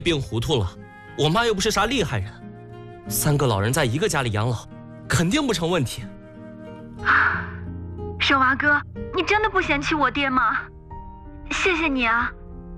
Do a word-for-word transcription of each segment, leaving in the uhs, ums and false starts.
病糊涂了，我妈又不是啥厉害人，三个老人在一个家里养老，肯定不成问题。 啊，沈娃哥，你真的不嫌弃我爹吗？谢谢你啊。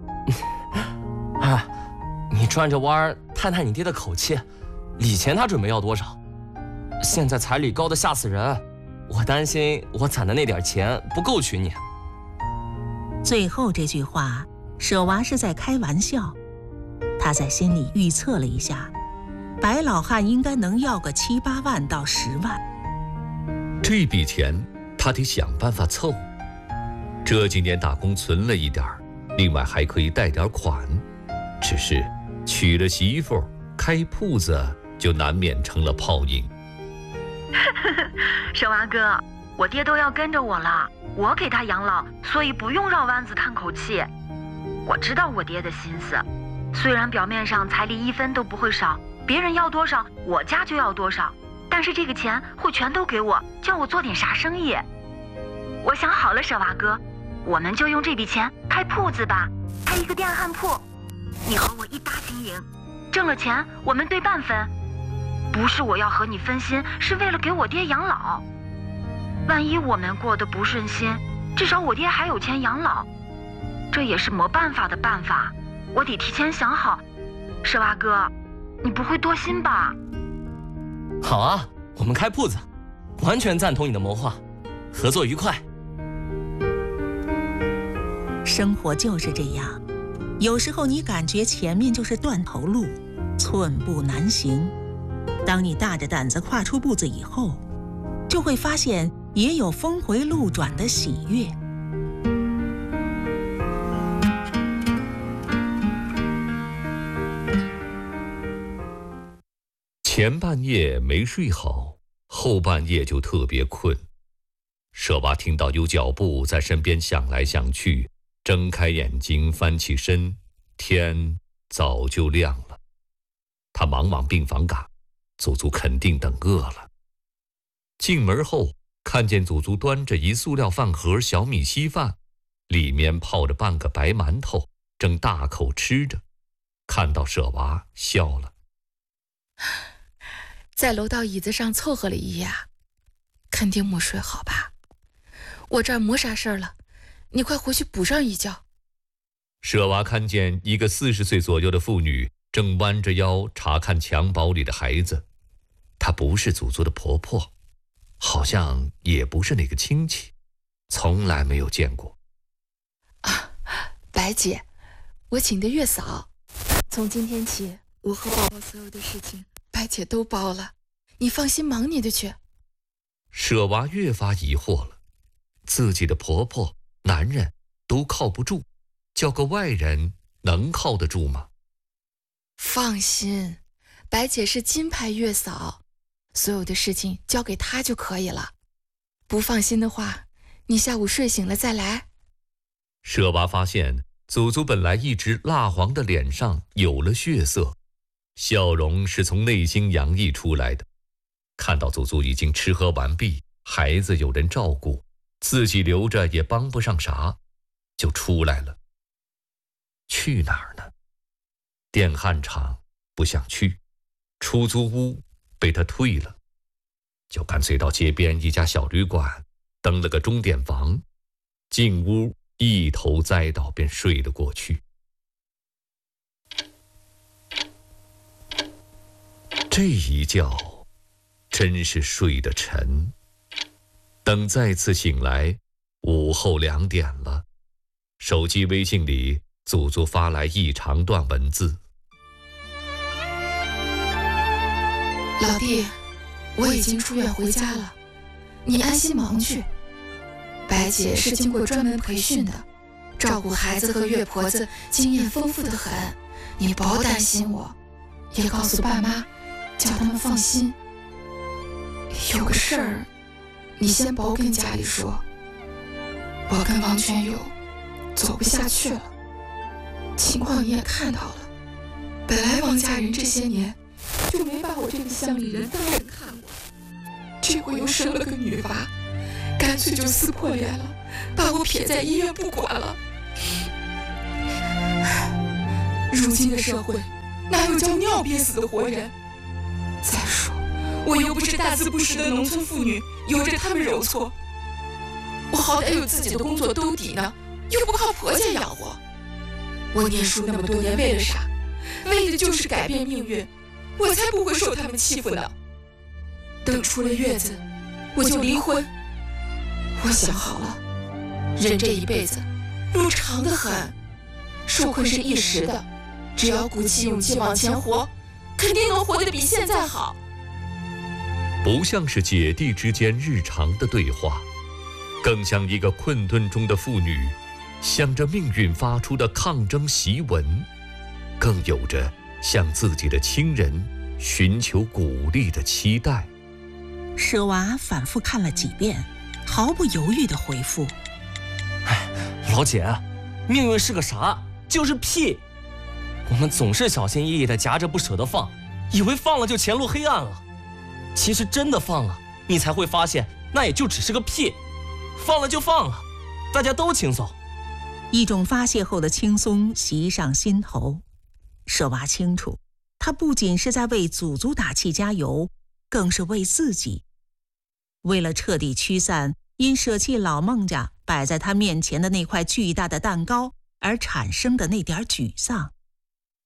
哎，你转着弯儿探探你爹的口气，礼钱他准备要多少？现在彩礼高的吓死人，我担心我攒的那点钱不够娶你。 最后这句话，舍娃是在开玩笑。他在心里预测了一下，白老汉应该能要个七八万到十万。 这笔钱他得想办法凑。这几年打工存了一点儿，另外还可以贷点款。只是娶了媳妇，开铺子就难免成了泡影。 沈娃哥，我爹都要跟着我了，我给他养老，所以不用绕弯子叹口气。我知道我爹的心思，虽然表面上彩礼一分都不会少，别人要多少我家就要多少，但是这个钱会全都给我，叫我做点啥生意。我想好了，沈娃哥，我们就用这笔钱开铺子吧，开一个电焊铺，你和我一搭经营，挣了钱我们对半分。不是我要和你分心，是为了给我爹养老。万一我们过得不顺心，至少我爹还有钱养老，这也是没办法的办法，我得提前想好。舍娃哥，你不会多心吧？ 好啊，我们开铺子，完全赞同你的谋划，合作愉快。 生活就是这样，有时候你感觉前面就是断头路，寸步难行。当你大着胆子跨出步子以后，就会发现也有峰回路转的喜悦。 前半夜没睡好，后半夜就特别困。舍娃听到有脚步在身边响来响去，睁开眼睛翻起身，天早就亮了。他忙往病房赶，祖祖肯定等饿了。进门后看见祖祖端着一塑料饭盒小米稀饭，里面泡着半个白馒头，正大口吃着。看到舍娃笑了， 在楼道椅子上凑合了一夜，肯定没睡好吧？我这儿没啥事儿了，你快回去补上一觉。 舍娃看见一个四十岁左右的妇女正弯着腰查看襁褓里的孩子，她不是祖祖的婆婆，好像也不是哪个亲戚，从来没有见过。 啊，白姐，我请的月嫂，从今天起，我和宝宝所有的事情，白姐都包了，你放心忙你的去。 舍娃越发疑惑了，自己的婆婆、男人都靠不住，叫个外人能靠得住吗？ 放心，白姐是金牌月嫂，所有的事情交给她就可以了。不放心的话，你下午睡醒了再来。 舍娃发现祖祖本来一直蜡黄的脸上有了血色，笑容是从内心洋溢出来的。看到祖祖已经吃喝完毕，孩子有人照顾，自己留着也帮不上啥，就出来了。去哪儿呢？电焊厂不想去，出租屋被他退了，就干脆到街边一家小旅馆登了个钟点房，进屋一头栽倒便睡了过去。这一觉真是睡得沉。等再次醒来，午后两点了，手机微信里祖祖发来一长段文字。 老弟，我已经出院回家了，你安心忙去。白姐是经过专门培训的，照顾孩子和月婆子经验丰富得很，你别担心我，也告诉爸妈，叫他们放心。有个事儿，你先别跟家里说，我跟王全友走不下去了，情况你也看到了。本来王家人这些年就没把我这个乡里人当人看过，这回又生了个女娃，干脆就撕破脸了，把我撇在医院不管了。 如今的社会，哪有叫尿憋死的活人？再说，我又不是大字不识的农村妇女，由着他们揉搓。我好歹有自己的工作兜底呢，又不靠婆家养活。我念书那么多年，为了啥？为的就是改变命运，我才不会受他们欺负呢。等出了月子，我就离婚。我想好了，人这一辈子路长得很，受困是一时的，只要鼓起勇气往前活，肯定能活得比现在好。 不像是姐弟之间日常的对话，更像一个困顿中的妇女向着命运发出的抗争檄文，更有着向自己的亲人寻求鼓励的期待。 舍娃反复看了几遍，毫不犹豫地回复： 哎，老姐，命运是个啥？就是屁。我们总是小心翼翼地夹着不舍得放，以为放了就前路黑暗了。其实真的放了，你才会发现那也就只是个屁。放了就放了，大家都轻松。 一种发泄后的轻松袭上心头。舍娃清楚，他不仅是在为祖祖打气加油，更是为自己。为了彻底驱散因舍弃老孟家摆在他面前的那块巨大的蛋糕而产生的那点沮丧，